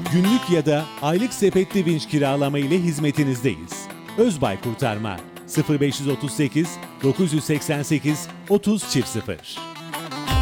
Günlük ya da aylık sepetli vinç kiralama ile hizmetinizdeyiz. Özbay Kurtarma 0538 988 30 00